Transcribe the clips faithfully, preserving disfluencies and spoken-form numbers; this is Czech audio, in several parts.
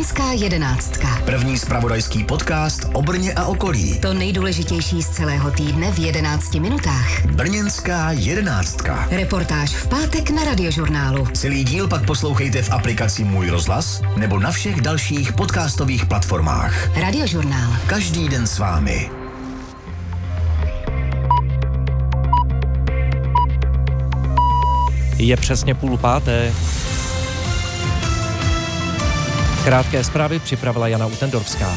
Brněnská jedenáctka. První zpravodajský podcast o Brně a okolí. To nejdůležitější z celého týdne v jedenácti minutách. Brněnská jedenáctka. Reportáž v pátek na Radiožurnálu. Celý díl pak poslouchejte v aplikaci Můj rozhlas nebo na všech dalších podcastových platformách. Radiožurnál. Každý den s vámi. Je přesně půl páté. Krátké zprávy připravila Jana Utendorská.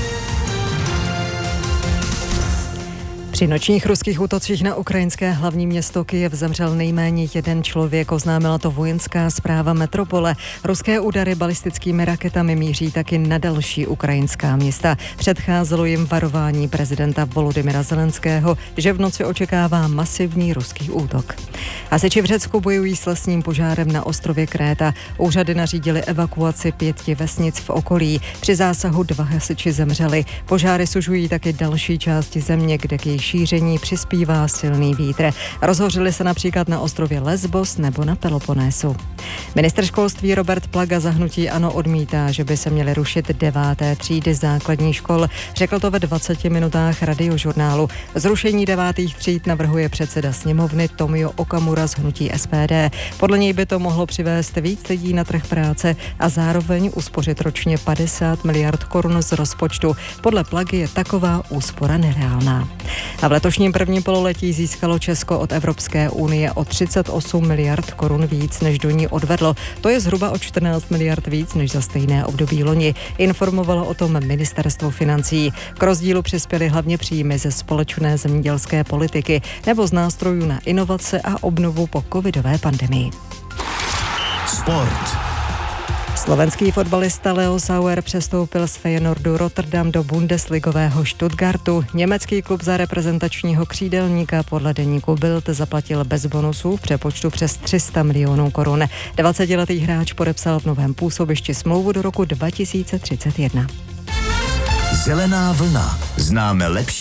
Při nočních ruských útocích na ukrajinské hlavní město Kyjev zemřel nejméně jeden člověk, oznámila to vojenská správa metropole. Ruské údary balistickými raketami míří taky na další ukrajinská města. Předcházelo jim varování prezidenta Volodymyra Zelenského, že v noci očekává masivní ruský útok. Hasiči v Řecku bojují s lesním požárem na ostrově Kréta. Úřady nařídily evakuaci pěti vesnic v okolí. Při zásahu dva hasiči zemřeli. Požáry sužují taky další části země, kde k jejich šíření přispívá silný vítr. Rozhořily se například na ostrově Lesbos nebo na Peloponésu. Ministr školství Robert Plaga za hnutí ANO odmítá, že by se měly rušit deváté třídy základních škol. Řekl to ve dvaceti minutách Radiožurnálu. Zrušení devátých tříd navrhuje předseda sněmovny Tomio Okamura z hnutí S P D. Podle něj by to mohlo přivést víc lidí na trh práce a zároveň uspořit ročně padesát miliard korun z rozpočtu. Podle Plagy je taková úspora nereálná. A v letošním prvním pololetí získalo Česko od Evropské unie o třicet osm miliard korun víc, než do ní odvedlo. To je zhruba o čtrnáct miliard víc než za stejné období loni. Informovalo o tom ministerstvo financí. K rozdílu přispěly hlavně příjmy ze společné zemědělské politiky nebo z nástrojů na inovace a obnovu po covidové pandemii. Sport. Slovenský fotbalista Leo Sauer přestoupil z Feyenoordu Rotterdam do bundesligového Stuttgartu. Německý klub za reprezentačního křídelníka podle deníku Bild zaplatil bez bonusů v přepočtu přes tři sta milionů korun. dvacetiletý hráč podepsal v novém působišti smlouvu do roku dva tisíce třicet jedna. Zelená vlna. Známe lepší